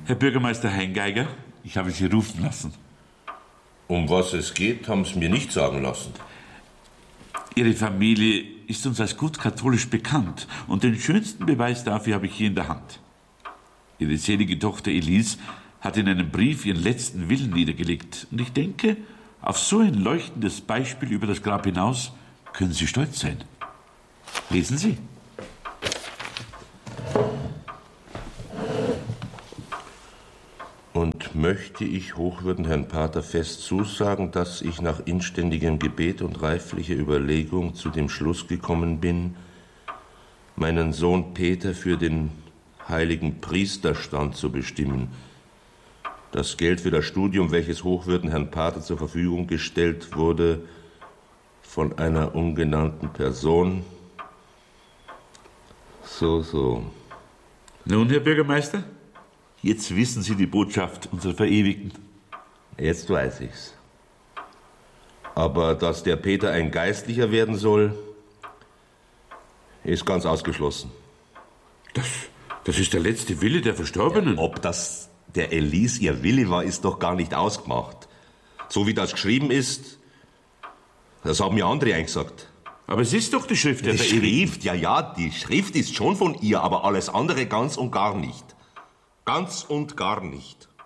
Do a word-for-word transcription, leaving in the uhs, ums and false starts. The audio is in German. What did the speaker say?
Herr Bürgermeister Heingeiger, ich habe Sie rufen lassen. Um was es geht, haben Sie mir nicht sagen lassen. Ihre Familie ist uns als gut katholisch bekannt und den schönsten Beweis dafür habe ich hier in der Hand. Ihre selige Tochter Elise hat in einem Brief ihren letzten Willen niedergelegt. Und ich denke, auf so ein leuchtendes Beispiel über das Grab hinaus können Sie stolz sein. Lesen Sie. Und möchte ich hochwürden Herrn Pater fest zusagen, dass ich nach inständigem Gebet und reiflicher Überlegung zu dem Schluss gekommen bin, meinen Sohn Peter für den heiligen Priesterstand zu bestimmen. Das Geld für das Studium, welches hochwürden Herrn Pater zur Verfügung gestellt wurde, von einer ungenannten Person. So, so. Nun, Herr Bürgermeister, jetzt wissen Sie die Botschaft unserer Verewigten. Jetzt weiß ich's. Aber dass der Peter ein Geistlicher werden soll, ist ganz ausgeschlossen. Das, das ist der letzte Wille der Verstorbenen. Ja, ob das der Elise ihr Wille war, ist doch gar nicht ausgemacht. So wie das geschrieben ist, das haben mir andere eingesagt. Aber es ist doch die Schrift der Die Verewigten. Schrift, ja, ja, die Schrift ist schon von ihr, aber alles andere ganz und gar nicht. Ganz und gar nicht.